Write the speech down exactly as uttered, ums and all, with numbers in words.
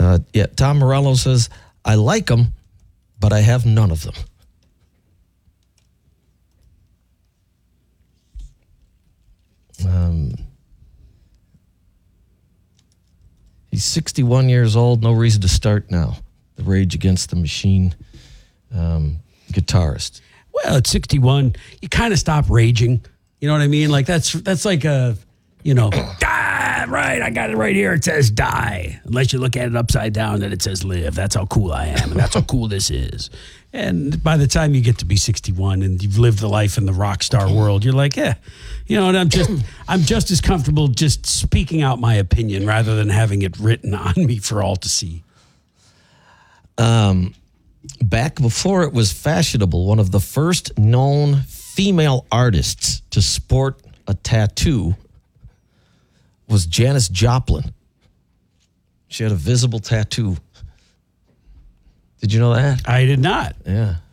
Uh, yeah, Tom Morello says, I like them, but I have none of them. Um, he's sixty-one years old. No reason to start now. The Rage Against the Machine um, guitarist. Well, at sixty-one, you kind of stop raging. You know what I mean? Like that's that's like a, you know, die, right? I got it right here. It says die. Unless you look at it upside down and it says live. That's how cool I am. And that's how cool this is. And by the time you get to be sixty-one and you've lived the life in the rock star world, you're like, yeah, you know, and I'm just, I'm just as comfortable just speaking out my opinion rather than having it written on me for all to see. Um, back before it was fashionable, one of the first known female artists to sport a tattoo was Janis Joplin. She had a visible tattoo. Did you know that? I did not. Yeah.